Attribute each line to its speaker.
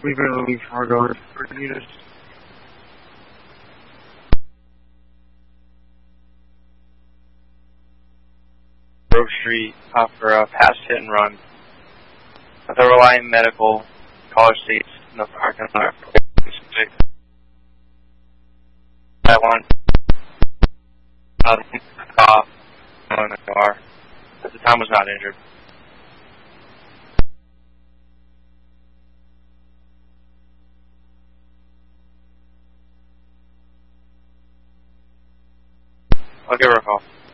Speaker 1: Leave it leave Fargo for units. Grove Street, for a past hit and run. The Reliant Medical, College States, in the parking lot. I want off in the car. At the time was not injured. I'll give her a call.